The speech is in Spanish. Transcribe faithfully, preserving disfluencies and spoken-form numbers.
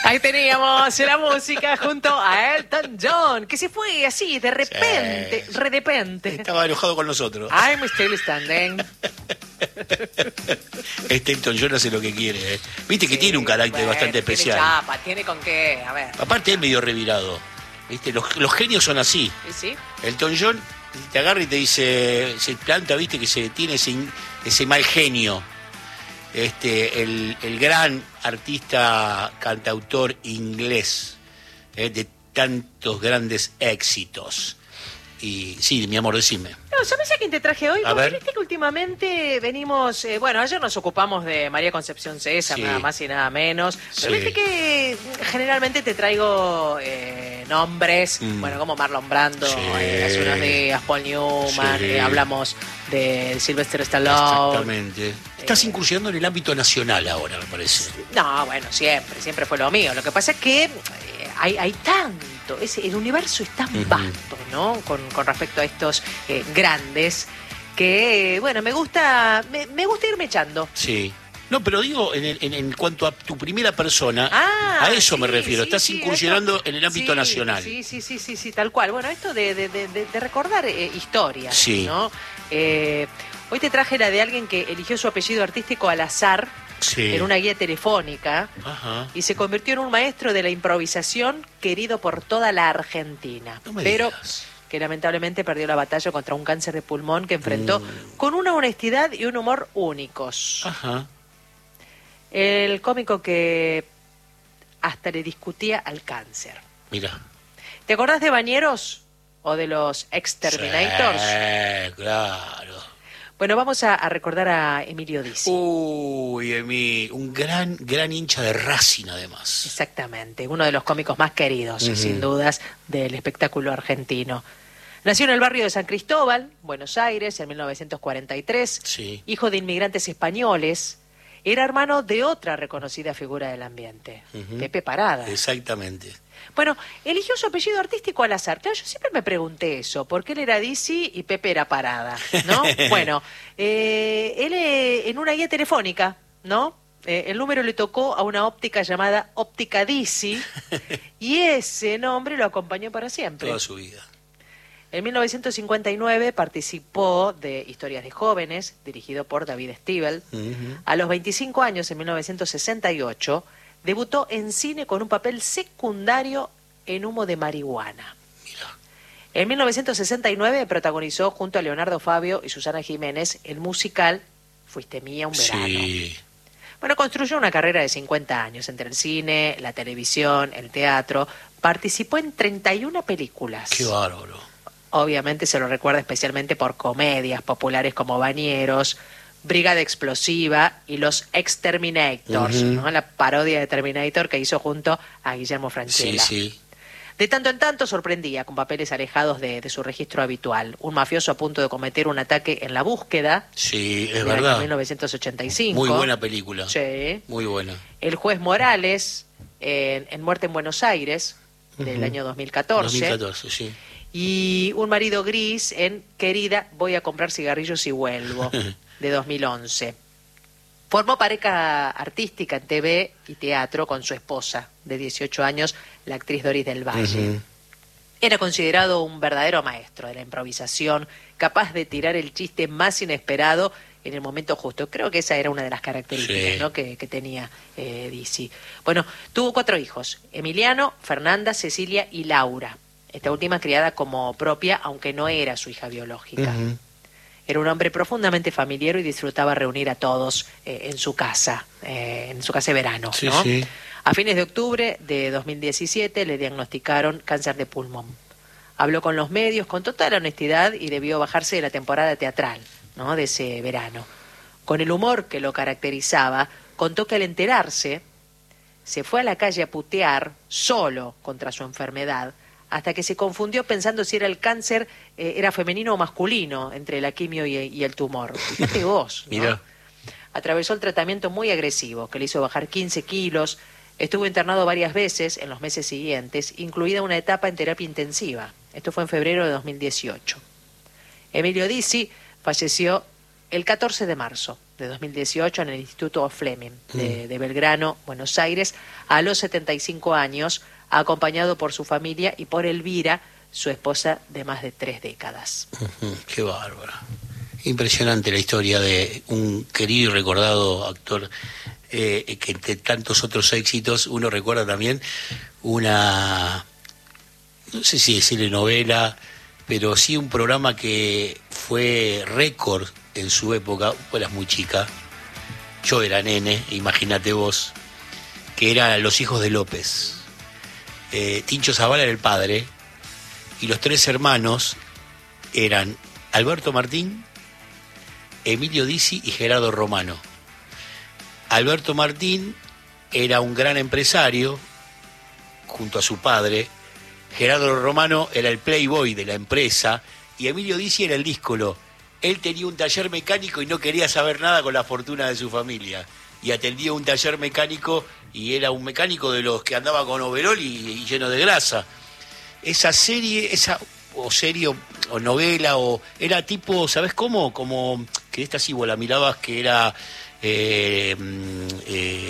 Ahí teníamos la música junto a Elton John, que se fue así, de repente, Sí. de repente. Estaba enojado con nosotros. I'm still standing. Este Elton John hace lo que quiere, ¿eh? Viste que Sí, tiene un carácter bueno, bastante tiene especial. chapa, tiene con qué, a ver. Aparte es medio revirado. ¿Viste? Los, los genios son así. ¿Sí, sí? Elton John te agarra y te dice, se planta, viste, que se tiene ese, ese mal genio. Este, el, el gran artista cantautor inglés, eh, de tantos grandes éxitos. Y sí, mi amor, decime. No, ¿sabes a quién te traje hoy? A Porque ver. viste que últimamente venimos... eh, bueno, ayer nos ocupamos de María Concepción César, Sí. nada más y nada menos. Pero Sí. viste que generalmente te traigo eh, nombres, Mm. bueno, como Marlon Brando, Sí. eh, hace unos días, Paul Newman, Sí. eh, hablamos de Sylvester Stallone. Exactamente. Estás incursionando en el ámbito nacional ahora, me parece. No, bueno, siempre, siempre fue lo mío. Lo que pasa es que eh, hay, hay tanto, es, el universo es tan Ujú. vasto, ¿no? Con, con respecto a estos eh, grandes, que, eh, bueno, me gusta, me, me gusta irme echando. Sí. No, pero digo, en, el- en, en cuanto a tu primera persona, Ah, a eso sí, me refiero. sí, Estás sí, incursionando esto- en el ámbito sí, nacional. Sí, sí, sí, sí, sí, tal cual. Bueno, esto de, de, de, de- de recordar eh, historias, Sí. ¿no? Eh, hoy te traje la de alguien que eligió su apellido artístico al azar Sí. en una guía telefónica Ajá. y se convirtió en un maestro de la improvisación querido por toda la Argentina. No me pero digas. que lamentablemente perdió la batalla contra un cáncer de pulmón que enfrentó Mm. con una honestidad y un humor únicos. Ajá. El cómico que hasta le discutía al cáncer. Mira. ¿Te acordás de Bañeros o de los Exterminators? Sí, claro. Bueno, vamos a, a recordar a Emilio Dizzi. Uy, Emi, un gran, gran hincha de Racing, además. Exactamente, uno de los cómicos más queridos, Ujú. sin dudas, del espectáculo argentino. Nació en el barrio de San Cristóbal, Buenos Aires, en mil novecientos cuarenta y tres, Sí. hijo de inmigrantes españoles. Era hermano de otra reconocida figura del ambiente, Ujú. Pepe Parada. Exactamente. Bueno, eligió su apellido artístico al azar. Claro, yo siempre me pregunté eso, ¿por qué él era Dizzi y Pepe era Parada? ¿No? Bueno, eh, él eh, en una guía telefónica, ¿no? Eh, el número le tocó a una óptica llamada Óptica Dizzi y ese nombre lo acompañó para siempre. Toda su vida. En mil novecientos cincuenta y nueve participó de Historias de Jóvenes, dirigido por David Stiebel. Ujú. A los veinticinco años, en mil novecientos sesenta y ocho, debutó en cine con un papel secundario en Humo de Marihuana. Mira. En mil novecientos sesenta y nueve protagonizó junto a Leonardo Fabio y Susana Jiménez el musical Fuiste mía un verano. Sí. Bueno, construyó una carrera de cincuenta años entre el cine, la televisión, el teatro. Participó en treinta y una películas. Qué bárbaro. Obviamente se lo recuerda especialmente por comedias populares como Bañeros, Brigada Explosiva y Los Exterminators, Ujú. ¿no? La parodia de Terminator que hizo junto a Guillermo Sí, Francella. sí. De tanto en tanto sorprendía con papeles alejados de, de su registro habitual. Un mafioso a punto de cometer un ataque en La Búsqueda, Sí, es del verdad. año mil novecientos ochenta y cinco. Muy buena película. Sí. Muy buena. El juez Morales, en, en Muerte en Buenos Aires, del Ujú. año dos mil catorce. dos mil catorce, sí. Y Un marido gris en Querida, voy a comprar cigarrillos y vuelvo, de dos mil once. Formó pareja artística en T V y teatro con su esposa, de dieciocho años, la actriz Doris del Valle. Ujú. Era considerado un verdadero maestro de la improvisación, capaz de tirar el chiste más inesperado en el momento justo. Creo que esa era una de las características, Sí. ¿no? que, que tenía eh, Dizzi. Bueno, tuvo cuatro hijos, Emiliano, Fernanda, Cecilia y Laura. Esta última criada como propia, aunque no era su hija biológica. Ujú. Era un hombre profundamente familiar y disfrutaba reunir a todos eh, en su casa, eh, en su casa de verano. Sí, ¿no? sí. A fines de octubre de dos mil diecisiete le diagnosticaron cáncer de pulmón. Habló con los medios con total honestidad y debió bajarse de la temporada teatral, ¿no? de ese verano. Con el humor que lo caracterizaba, contó que al enterarse se fue a la calle a putear solo contra su enfermedad, hasta que se confundió pensando si era el cáncer, eh, era femenino o masculino, entre la quimio y, y el tumor. Fíjate vos, ¿no? Mirá. Atravesó el tratamiento muy agresivo, que le hizo bajar quince kilos, estuvo internado varias veces en los meses siguientes, incluida una etapa en terapia intensiva. Esto fue en febrero de dos mil dieciocho. Emilio Dizzi falleció el catorce de marzo de dos mil dieciocho, en el Instituto Fleming de, de Belgrano, Buenos Aires, a los setenta y cinco años, acompañado por su familia y por Elvira, su esposa de más de tres décadas. Uh-huh, qué bárbaro. Impresionante la historia de un querido y recordado actor, eh, que entre tantos otros éxitos uno recuerda también una, no sé si decirle novela, pero sí un programa que fue récord en su época. Vos eras muy chica, yo era nene, imagínate vos, que era Los Hijos de López. Eh, Tincho Zavala era el padre y los tres hermanos eran Alberto Martín, Emilio Dizzi y Gerardo Romano. Alberto Martín era un gran empresario junto a su padre, Gerardo Romano era el playboy de la empresa y Emilio Dizzi era el díscolo. Él tenía un taller mecánico y no quería saber nada con la fortuna de su familia, y atendía un taller mecánico y era un mecánico de los que andaba con overol y, y lleno de grasa. Esa serie, esa o serie o, o novela, o era tipo, ¿sabes cómo? Como que esta sí vos la mirabas, que era eh, eh,